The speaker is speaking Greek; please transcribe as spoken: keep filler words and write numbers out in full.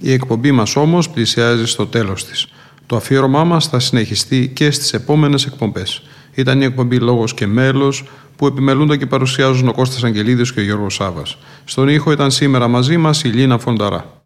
Η εκπομπή μας όμως πλησιάζει στο τέλος της. Το αφιέρωμά μας θα συνεχιστεί και στις επόμενες εκπομπές. Ήταν η εκπομπή «Λόγος και μέλος» που επιμελούνται και παρουσιάζουν ο Κώστας Αγγελίδης και ο Γιώργος Σάβας. Στον ήχο ήταν σήμερα μαζί μας η Λίνα Φονταρά.